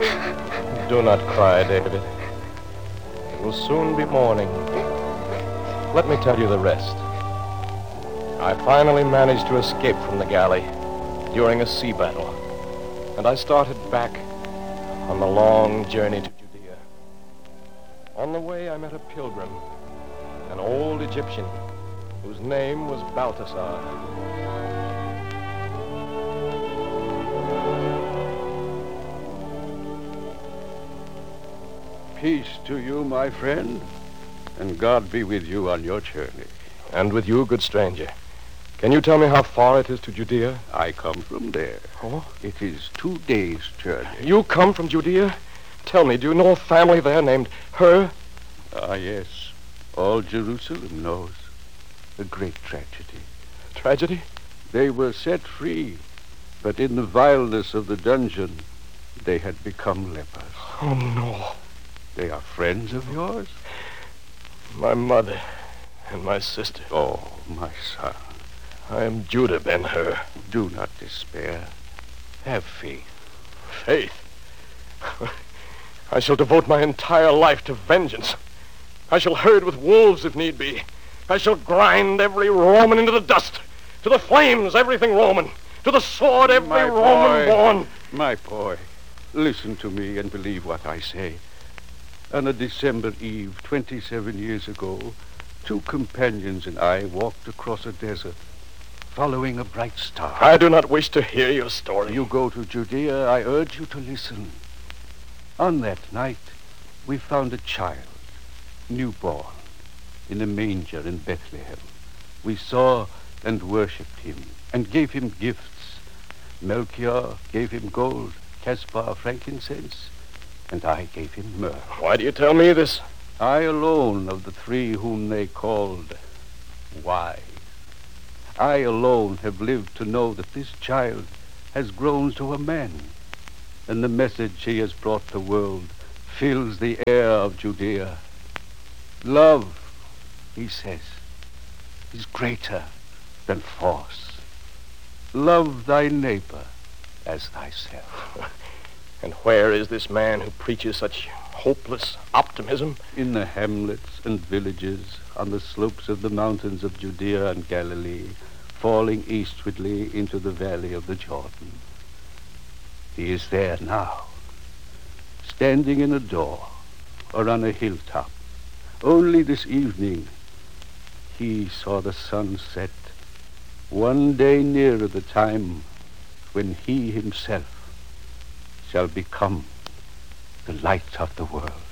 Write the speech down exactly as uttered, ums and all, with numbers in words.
Do not cry, David. It will soon be morning. Let me tell you the rest. I finally managed to escape from the galley during a sea battle, and I started back on the long journey to Judea. On the way, I met a pilgrim, an old Egyptian, whose name was Balthasar. Peace to you, my friend, and God be with you on your journey. And with you, good stranger. Can you tell me how far it is to Judea? I come from there. Oh? It is two days' journey. You come from Judea? Tell me, do you know a family there named Hur? Ah, yes. All Jerusalem knows. A great tragedy. Tragedy? They were set free, but in the vileness of the dungeon, they had become lepers. Oh, no. They are friends of yours? My mother and my sister. Oh, my son. I am Judah ben Hur. Do not despair. Have faith. Faith? I shall devote my entire life to vengeance. I shall herd with wolves if need be. I shall grind every Roman into the dust. To the flames, everything Roman. To the sword, every My Roman boy, born. My boy, listen to me and believe what I say. On a December eve, twenty-seven years ago, two companions and I walked across a desert, following a bright star. I do not wish to hear your story. You go to Judea, I urge you to listen. On that night, we found a child, newborn, in a manger in Bethlehem. We saw and worshipped him, and gave him gifts. Melchior gave him gold, Caspar frankincense, and I gave him myrrh. Why do you tell me this? I alone of the three whom they called wise. I alone have lived to know that this child has grown to a man, and the message he has brought the world fills the air of Judea. Love, he says, is greater than force. Love thy neighbor as thyself. And where is this man who preaches such hopeless optimism? In the hamlets and villages on the slopes of the mountains of Judea and Galilee, falling eastwardly into the valley of the Jordan. He is there now, standing in a door or on a hilltop. Only this evening he saw the sun set, one day nearer the time when he himself shall become the light of the world.